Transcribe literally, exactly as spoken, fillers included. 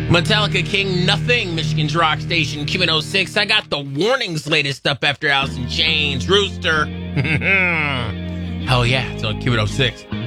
Metallica King Nothing, Michigan's rock station, Q one oh six. I got the Warnings latest up after Alice in Chains, Rooster. Hell yeah, it's on Q one oh six.